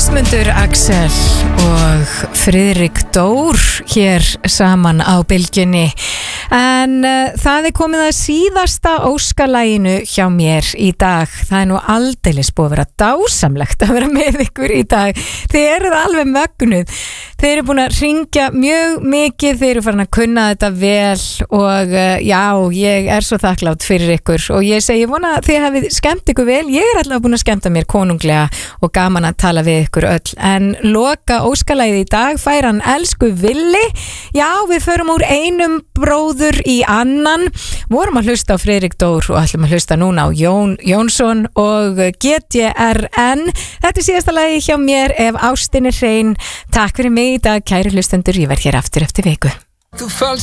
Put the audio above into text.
Ásmundur Axel og Friðrik Dór hér saman á bylgjunni. En það komið að síðasta óskalaginu hjá mér í dag. Það nú aldeilis búið að vera dásamlegt að vera með ykkur í dag. Þið eruð alveg mögnuð. Þið eru búin að hringja mjög mikið, þið eru farin að kunna þetta vel og já, ég er svo þakklátt fyrir ykkur og ég segi vona að þið hafið skemmt ykkur vel. Ég er allavega búin að skemmta mér konunglega og gaman að tala við ykkur öll. En loka óskalagið í dag fær hann elsku Villi. Já, við förum úr einum bróður í annan. Vorum að hlusta á Friðrik Dór og ætlum að hlusta núna á Jón Jónsson og GTRN. Þetta er síðasta lagi hjá mér, Ef ástin er hrein. Takk fyrir mig í dag, kæri hlustendur. Ég verð hér aftur eftir viku. Þú fölst